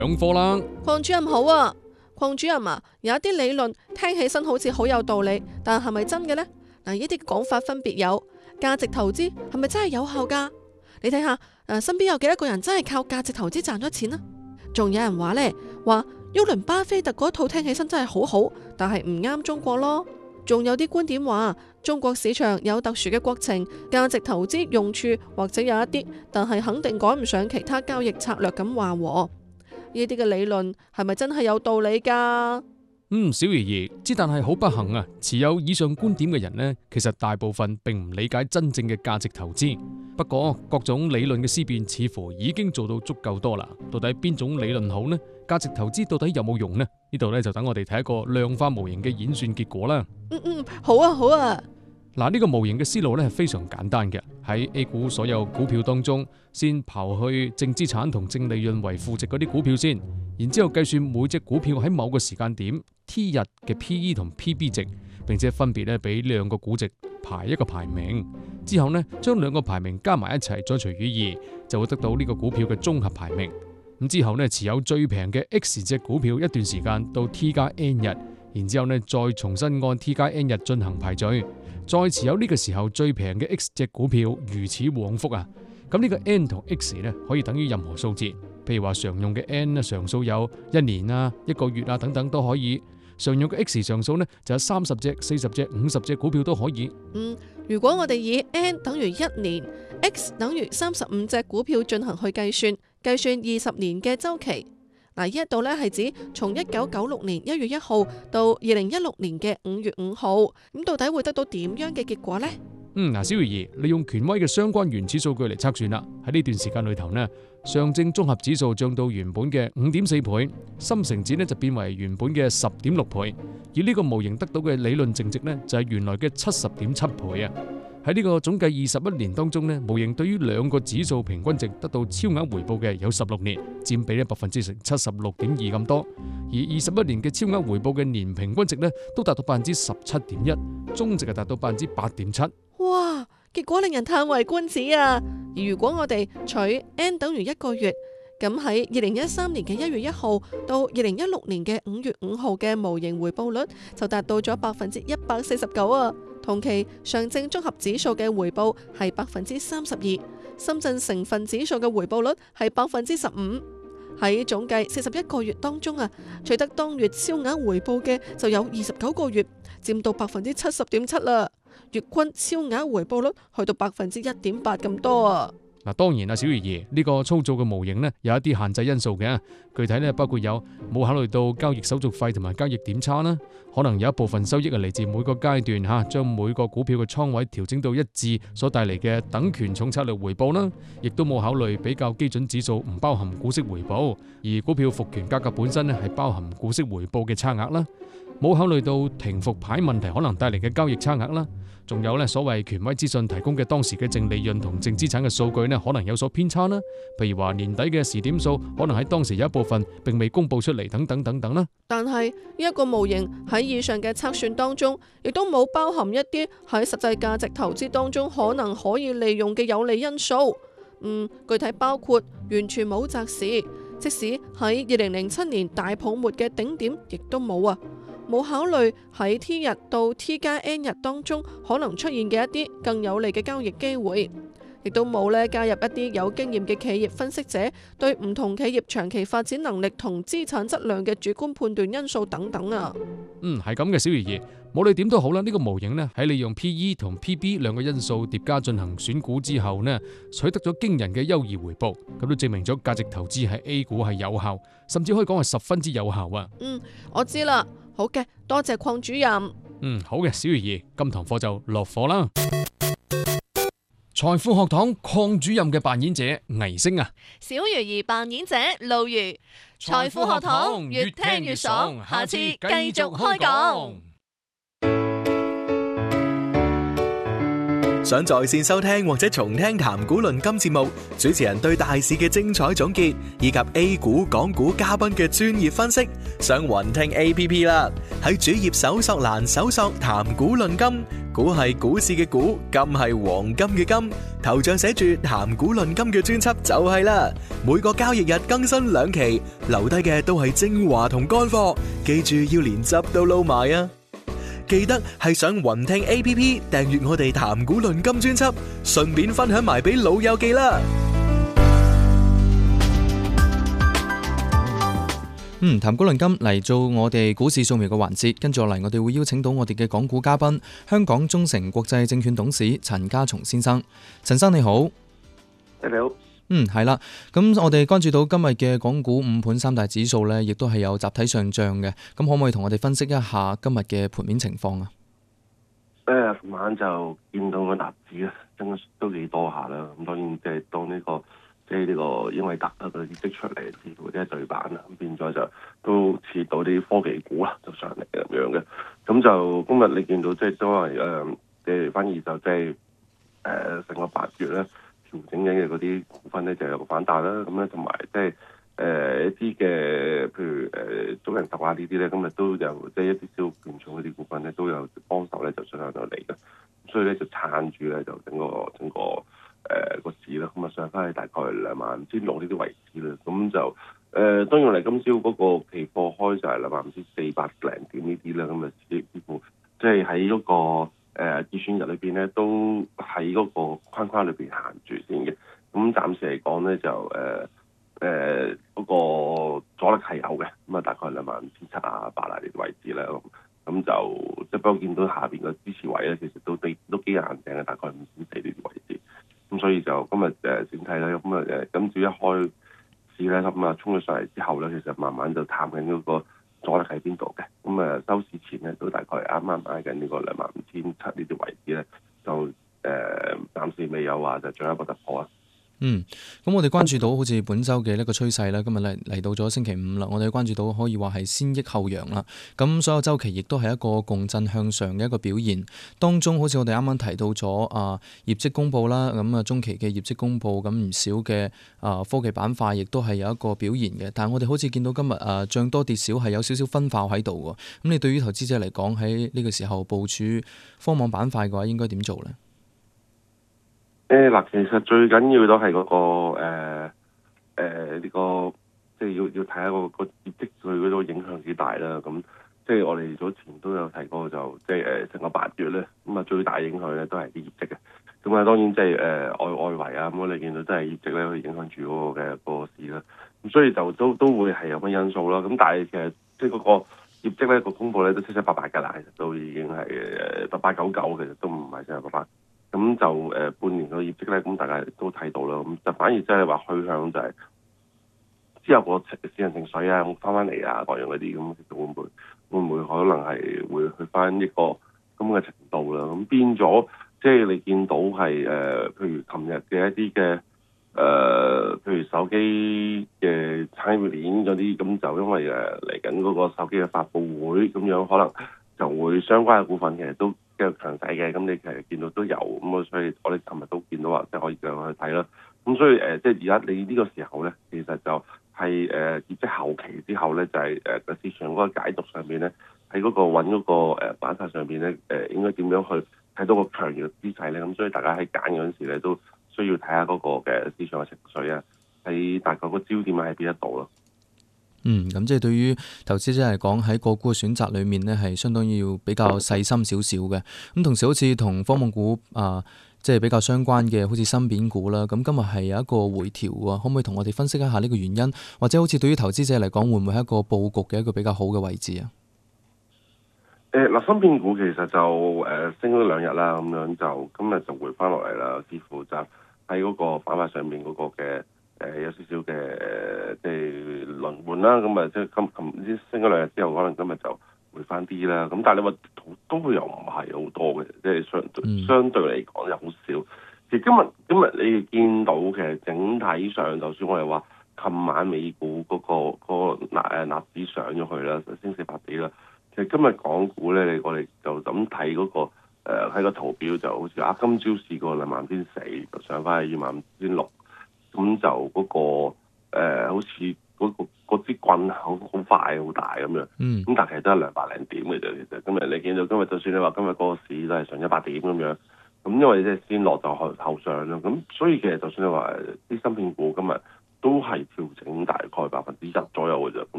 上課啦。 鄺主任好啊，鄺主任啊，有一啲理論聽起身好似好有道理，但係咪真嘅呢？嗱，呢啲講法分別有價值投資係咪真係有效㗎？你睇下身邊有幾多個人真係靠價值投資賺咗錢啊？仲有人話呢，話沃倫巴菲特嗰套聽起身真係好好，但係唔啱中國咯。仲有啲觀點話中國市場有特殊嘅國情，價值投資用處或者有一啲，但係肯定趕唔上其他交易策略咁話喎。呢啲嘅理論係咪真係有道理㗎？ 小爺爺之，但係好不幸啊！持有以上觀點嘅人呢，其實大部分並唔理解真正嘅價值投資。不過各種理論嘅思辨似乎已經做到足夠多啦。到底邊種理論好呢？價值投資到底有冇用呢？呢度呢，就等我哋睇一個量化模型嘅演算結果啦。 好啊好啊。 嗱，呢個模型嘅思路咧係非常簡單嘅。喺 A 股所有股票當中，先刨去淨資產同淨利潤為負值嗰啲股票先，然之後計算每隻股票喺某個時間點 T 日嘅 PE 同 PB 值，並且分別咧俾兩個估值排一個排名。之後呢，將兩個排名加埋一齊，再除以2，就會得到呢個股票嘅綜合排名。咁之後呢，持有最平嘅 X 隻股票一段時間到 T 加 N 日，然之後呢，再重新按 T 加 N 日進行排序。再持有呢個時候最平嘅 X 隻股票，如此往復啊！咁呢個 N 同 X 呢，可以等於任何數字，譬如話常用嘅 N 呢，常數有1年啊、1個月啊等等都可以。常用嘅 X 常數呢，就有30隻、40隻、50隻股票都可以。 如果我哋以 N 等於1年，X 等於35隻股票進行去計算20年嘅週期。嗱，呢一度咧係指從1996年1月1號到2016年嘅5月5號，咁到底會得到點樣嘅結果呢？ 小魚兒，利用權威嘅相關原始數據嚟測算啦。喺呢段時間裏頭呢，上證綜合指數漲到原本嘅5.4倍，深成指呢就變為原本嘅10.6倍，而呢個模型得到嘅理論淨值呢，就係原來嘅70.7倍啊。喺呢個總計21年當中呢，模型對於兩個指數平均值得到超額回報嘅有16年，佔比呢76.2%咁多，而21年嘅超額回報嘅年平均值呢，都達到17.1%，中值係達到8.7%。 哇！結果令人嘆為觀止啊！而如果我哋取 N 等於1個月，咁喺2013年嘅1月1號到2016年嘅5月5號嘅模型回報率就達到咗149%啊！同期上證綜合指數嘅回報係32%，深圳成分指數嘅回報率係15%。喺總計41個月當中啊，取得當月超額回報嘅就有29個月，佔到70.7%啦。月均超額回報率去到1.8%咁多啊！ 嗱，當然啦，小魚兒呢個操作嘅模型呢，有一啲限制因素嘅，具體呢，包括有冇考慮到交易手續費同埋交易點差啦，可能有一部分收益係嚟自每個階段將每個股票嘅倉位調整到一致所帶嚟嘅等權重策略回報啦，亦都冇考慮比較基準指數唔包含股息回報，而股票復權價格本身呢係包含股息回報嘅差額啦，冇考慮到停復牌問題可能帶嚟嘅交易差額啦。仲有所謂權威資訊提供嘅當時嘅淨利潤同淨資產嘅數據可能有所偏差啦。譬如話年底嘅時點數可能喺當時有一部分並未公布出嚟，等等等等啦。但係呢一個模型喺以上嘅測算當中，亦都冇包含一啲喺實際價值投資當中可能可以利用嘅有利因素。具體包括完全冇擇時，即使喺2007年大泡沫嘅頂點，亦都冇啊。冇考慮喺 T 日到 T 加 N 日當中可能出現嘅一啲更有利嘅交易機會，亦都冇加入一啲有經驗嘅企業分析者對唔同企業長期發展能力同資產質量嘅主觀判斷因素等等啊。 係咁嘅，小魚兒，無論點都好啦，呢個模型喺利用 PE 同 PB 兩個因素疊加進行選股之後取得咗驚人嘅優異回報，咁都證明咗價值投資喺 A 股係有效，甚至可以講係十分之有效啊。 我知啦。好嘅，多謝鄺主任。 好嘅，小魚兒，今堂課就落課啦。財富學堂鄺主任嘅扮演者倪星啊， 小魚兒扮演者露如。財富學堂越聽越爽，下次繼續開講。 想在線收聽或者重聽談股論金節目，主持人對大市嘅精彩總結，以及 A 股、港股嘉賓嘅專業分析，上雲聽 APP 啦。喺主頁搜索欄搜索談股論金， 股係股市嘅股，金係黃金嘅金，頭像寫住談股論金嘅專輯就係啦。每個交易日更新2期，留低嘅都係精華同乾貨，記住要連汁都撈埋啊！記得係上雲聽 APP 訂閱我哋談股論金專輯，順便分享埋俾老友記啦。 談股論金嚟做我哋股市掃描嘅環節，跟住落嚟我哋會邀請到我哋嘅港股嘉賓，香港中誠國際證券董事陳家松先生。陳生你好。 你好。 係啦，咁我哋關注到今日嘅港股5盤3大指數呢，亦都係有集體上漲嘅，咁可唔可以同我哋分析一下今日嘅盤面情況啊？ 琴晚就見到個納指咧，升都幾多下啦。咁當然即係當呢個英偉達嘅業績出嚟，似乎即係對板啦，咁變咗就都似到啲科技股啦，就上嚟咁樣嘅。咁就今日你見到即係都係反而就即係成個8月咧。調整緊嘅嗰啲股份咧就有個反彈啦，咁咧同埋即係一啲嘅，譬如中人壽啊呢啲咧，今日都有即係一啲小權重嗰啲股份咧都有幫手咧就上到嚟嘅，所以咧就撐住咧就整個個市啦，咁啊上翻去大概25,600呢啲位置啦，咁就當然嚟今朝嗰個期貨開就係25,400零點呢啲啦，咁啊似乎即係喺嗰個結算日裏邊咧，都喺嗰個框框裏邊行住先嘅。咁暫時嚟講咧，就嗰個阻力係有嘅。咁啊，大概25,700啊、800呢啲位置啦。咁就即係不過見到下邊個支持位咧，其實都幾硬淨嘅，大概5,400呢啲位置。咁所以就今日整體咧，咁啊今朝一開市咧，咁啊衝咗上嚟之後咧，其實慢慢就探緊嗰個阻力喺邊度嘅，咁收市前咧都大概啱啱挨緊呢個25,700呢啲位置咧，就暫時未有話就進一步突破啊。 咁我哋關注到好似本週嘅呢個趨勢啦，今日嚟到咗星期5啦，我哋關注到可以話係先抑後揚啦。咁所有週期亦都係一個共振向上嘅一個表現。當中好似我哋啱啱提到咗業績公佈啦，咁中期嘅業績公佈，咁唔少嘅科技板塊亦都係有一個表現嘅。但係我哋好似見到今日漲多跌少係有少少分化喺度喎。咁你對於投資者嚟講喺呢個時候部署科網板塊嘅話，應該點做呢？ 其實最緊要都係嗰個呢個，即係要睇下個業績對嗰個影響幾大啦。咁即係我哋早前都有提過，就即係成個8月咧，咁啊最大影響咧都係啲業績嘅。咁啊當然即係外圍啊，咁我哋見到都係業績咧去影響住嗰個嘅個市啦。咁所以就都會係有乜因素啦。咁但係其實即係嗰個業績咧個公佈咧都七七八八㗎啦，其實都已經係8899，其實都唔係788。咁就半年嘅業績咧，咁大家都睇到啦。咁就反而即係話去向就係之後個市場情緒啊，翻嚟啊，各樣嗰啲咁，其實會唔會可能係會去翻一個咁嘅程度啦？咁變咗即係你見到係譬如琴日嘅一啲嘅譬如手機嘅產業鏈嗰啲，咁就因為嚟緊嗰個手機嘅發布會咁樣，可能就會相關嘅股份其實都比較強勢嘅，咁你其實見到都有，咁啊，所以我哋琴日都見到話，即係可以繼續去睇啦。咁所以即係而家你呢個時候咧，其實就係業績後期之後咧，就係個市場嗰個解讀上邊咧，喺嗰個揾嗰個板塊上邊咧，應該點樣去睇到個強弱姿勢咧？咁所以大家喺揀嗰陣時咧，都需要睇下嗰個嘅市場嘅情緒啊，喺大概個焦點喺邊一度咯。 咁即係對於投資者嚟講，喺個股嘅選擇裏面呢，係相當要比較細心少少嘅。咁同時好似同科網股即係比較相關嘅，好似芯片股啦。咁今日係有一個回調喎，可唔可以同我哋分析一下呢個原因？或者好似對於投資者嚟講，會唔會係一個佈局嘅一個比較好嘅位置啊？ 芯片股其實就升咗2日啦，咁樣就今日就回翻落嚟啦，似乎就喺嗰個板塊上面嗰個嘅。有少少嘅即係輪換啦，咁啊即係琴升咗2日之後，可能今日就回翻啲啦。咁但係你話都會又唔係好多嘅，即係相對嚟講又好少。其實今日你見到其實整體上，就算我哋話琴晚美股嗰個納指上咗去啦，升400幾啦。其實今日港股咧，我哋就咁睇嗰個喺個圖表就好似今朝試過21,400，就上翻去25,600。咁就嗰個好似嗰支均好快好大咁樣。 嗯咁但係其實都係200零點嘅啫。其實今日你見到今日就算你話今日嗰個市都係上100點咁樣，咁因為即係先落就後上啦。咁所以其實就算你話啲芯片股今日都係調整大概1%左右嘅啫。